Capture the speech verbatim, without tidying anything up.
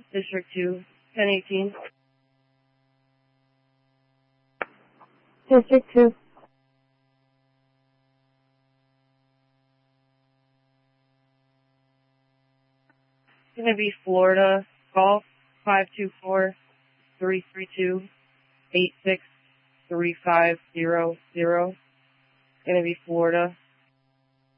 District two, ten eighteen. District two. It's going to be Florida, Golf, five two four, three three two, eight six three five zero zero. It's going to be Florida.